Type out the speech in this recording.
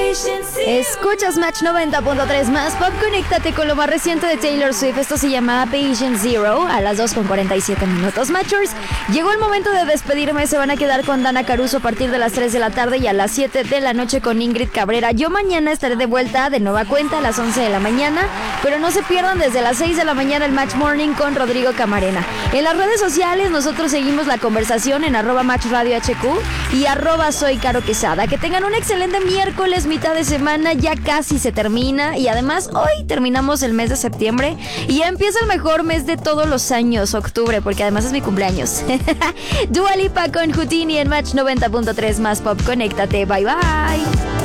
Escuchas Match 90.3 más pop. Conéctate con lo más reciente de Taylor Swift. Esto se llama Patient Zero a las 2:47 Matchers. Llegó el momento de despedirme. Se van a quedar con Dana Caruso a partir de las 3 de la tarde y a las 7 de la noche con Ingrid Cabrera. Yo mañana estaré de vuelta de nueva cuenta a las 11 de la mañana, pero no se pierdan desde las 6 de la mañana el Match Morning con Rodrigo Camarena. En las redes sociales nosotros seguimos la conversación en @MatchRadioHQ y @Soy Caro Quesada. Que tengan un excelente miércoles, mitad de semana, ya casi se termina y además hoy terminamos el mes de septiembre y ya empieza el mejor mes de todos los años, octubre, porque además es mi cumpleaños. Dua Lipa con Houdini en Match 90.3 más pop. Conéctate, bye bye.